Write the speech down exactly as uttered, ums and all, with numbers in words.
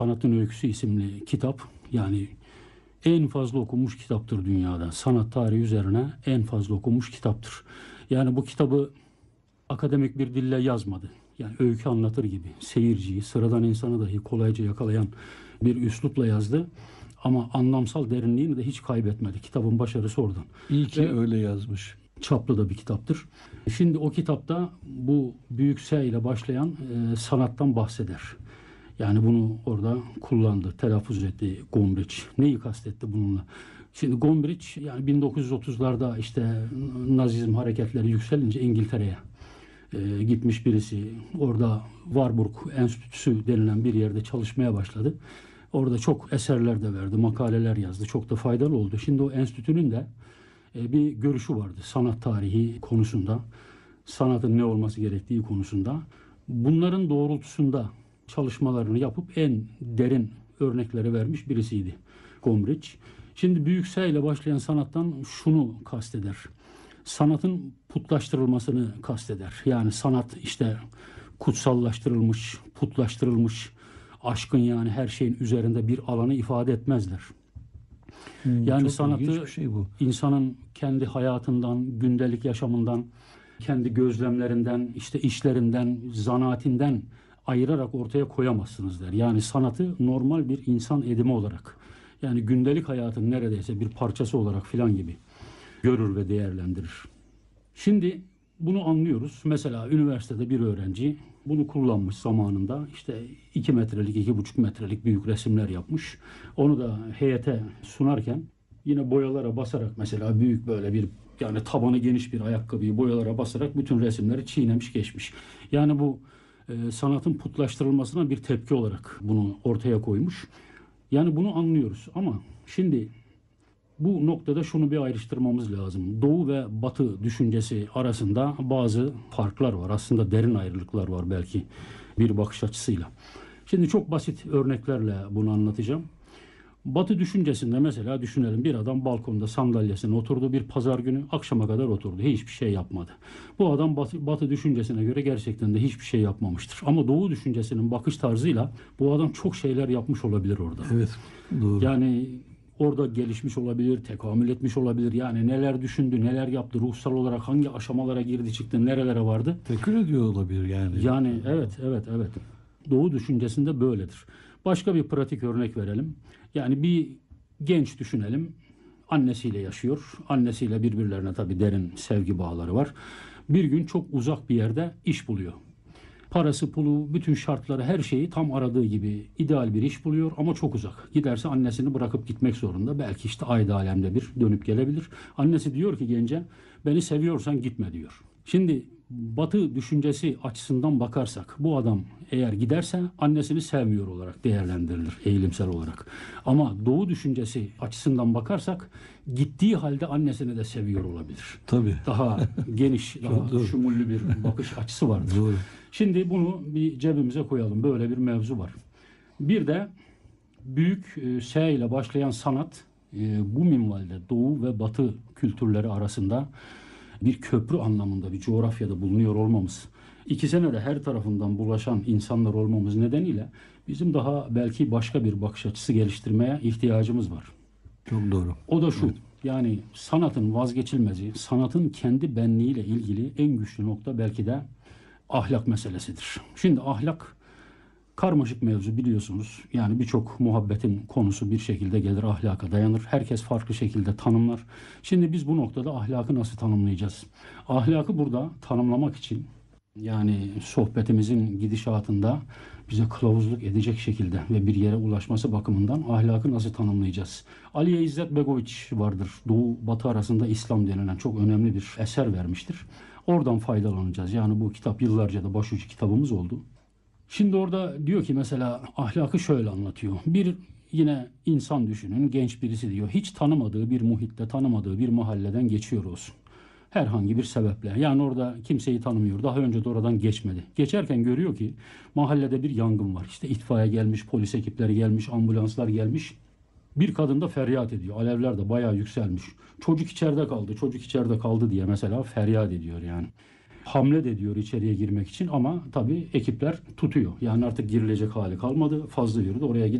Sanatın Öyküsü isimli kitap, yani en fazla okunmuş kitaptır dünyada. Sanat tarihi üzerine en fazla okunmuş kitaptır. Yani bu kitabı akademik bir dille yazmadı. Yani öykü anlatır gibi seyirciyi, sıradan insanı dahi kolayca yakalayan bir üslupla yazdı. Ama anlamsal derinliğini de hiç kaybetmedi. Kitabın başarısı oradan. İyi ki Ve öyle yazmış. çaplı da bir kitaptır. Şimdi o kitapta bu büyük S ile başlayan e, sanattan bahseder. Yani bunu orada kullandı, telaffuz etti Gombrich. Neyi kastetti bununla? Şimdi Gombrich yani bin dokuz yüz otuzlarda işte Nazizm hareketleri yükselince İngiltere'ye e, gitmiş birisi. Orada Warburg Enstitüsü denilen bir yerde çalışmaya başladı. Orada çok eserler de verdi, makaleler yazdı. Çok da faydalı oldu. Şimdi o enstitünün de e, bir görüşü vardı sanat tarihi konusunda. Sanatın ne olması gerektiği konusunda. Bunların doğrultusunda çalışmalarını yapıp en derin örnekleri vermiş birisiydi Gombrich. Şimdi büyük S ile başlayan sanattan şunu kasteder. Sanatın putlaştırılmasını kasteder. Yani sanat işte kutsallaştırılmış, putlaştırılmış, aşkın yani her şeyin üzerinde bir alanı ifade etmezler. Hmm, Yani çok sanatı ilginç bir şey bu. insanın kendi hayatından, gündelik yaşamından, kendi gözlemlerinden, işte işlerinden, zanaatinden ayırarak ortaya koyamazsınız der. Yani sanatı normal bir insan edimi olarak, yani gündelik hayatın neredeyse bir parçası olarak filan gibi görür ve değerlendirir. Şimdi bunu anlıyoruz. Mesela üniversitede bir öğrenci bunu kullanmış zamanında. İşte iki metrelik, iki buçuk metrelik büyük resimler yapmış. Onu da heyete sunarken yine boyalara basarak mesela büyük böyle bir yani tabanı geniş bir ayakkabıyı boyalara basarak bütün resimleri çiğnemiş geçmiş. Yani bu e, sanatın putlaştırılmasına bir tepki olarak bunu ortaya koymuş. Yani bunu anlıyoruz ama şimdi bu noktada şunu bir ayrıştırmamız lazım. Doğu ve Batı düşüncesi arasında bazı farklar var. Aslında derin ayrılıklar var belki bir bakış açısıyla. Şimdi çok basit örneklerle bunu anlatacağım. Batı düşüncesinde mesela düşünelim, bir adam balkonda sandalyesine oturdu bir pazar günü, akşama kadar oturdu. Hiçbir şey yapmadı. Bu adam batı, batı düşüncesine göre gerçekten de hiçbir şey yapmamıştır. Ama Doğu düşüncesinin bakış tarzıyla bu adam çok şeyler yapmış olabilir orada. Evet, doğru. Yani orada gelişmiş olabilir, tekamül etmiş olabilir. Yani neler düşündü, neler yaptı, ruhsal olarak hangi aşamalara girdi çıktı, nerelere vardı. Tekrar ediyor olabilir yani. Yani evet, evet, evet. Doğu düşüncesinde böyledir. Başka bir pratik örnek verelim. Yani bir genç düşünelim. Annesiyle yaşıyor. Annesiyle birbirlerine tabii derin sevgi bağları var. Bir gün çok uzak bir yerde iş buluyor. Parası, pulu, bütün şartları, her şeyi tam aradığı gibi ideal bir iş buluyor ama çok uzak. Giderse annesini bırakıp gitmek zorunda. Belki işte ayda alemde bir dönüp gelebilir. Annesi diyor ki gence, beni seviyorsan gitme diyor. Şimdi Batı düşüncesi açısından bakarsak bu adam eğer giderse annesini sevmiyor olarak değerlendirilir eğilimsel olarak. Ama Doğu düşüncesi açısından bakarsak gittiği halde annesini de seviyor olabilir. Tabii. Daha geniş, daha doğru. şumullü bir bakış açısı vardır. Doğru. Şimdi bunu bir cebimize koyalım. Böyle bir mevzu var. Bir de büyük e, S ile başlayan sanat e, bu minvalde Doğu ve Batı kültürleri arasında bir köprü anlamında bir coğrafyada bulunuyor olmamız, İkisine de her tarafından bulaşan insanlar olmamız nedeniyle bizim daha belki başka bir bakış açısı geliştirmeye ihtiyacımız var. Çok doğru. O da şu, Evet. yani sanatın vazgeçilmezi, sanatın kendi benliğiyle ilgili en güçlü nokta belki de ahlak meselesidir. Şimdi ahlak karmaşık mevzu biliyorsunuz. Yani birçok muhabbetin konusu bir şekilde gelir ahlaka dayanır. Herkes farklı şekilde tanımlar. Şimdi biz bu noktada ahlakı nasıl tanımlayacağız? Ahlakı burada tanımlamak için yani sohbetimizin gidişatında bize kılavuzluk edecek şekilde ve bir yere ulaşması bakımından ahlakı nasıl tanımlayacağız? Aliye İzzet Begoviç vardır. Doğu Batı arasında İslam denilen çok önemli bir eser vermiştir. Oradan faydalanacağız. Yani bu kitap yıllarca da başucu kitabımız oldu. Şimdi orada diyor ki mesela ahlakı şöyle anlatıyor. Bir yine insan düşünün, genç birisi diyor. Hiç tanımadığı bir muhitte, tanımadığı bir mahalleden geçiyor olsun. Herhangi bir sebeple. Yani orada kimseyi tanımıyor. Daha önce de oradan geçmedi. Geçerken görüyor ki mahallede bir yangın var. İşte itfaiye gelmiş, polis ekipleri gelmiş, ambulanslar gelmiş. Bir kadın da feryat ediyor. Alevler de bayağı yükselmiş. Çocuk içeride kaldı, çocuk içeride kaldı diye mesela feryat ediyor yani. hamle de ediyor içeriye girmek için ama tabii ekipler tutuyor. Yani artık girilecek hali kalmadı. Fazla yürüdü. Oraya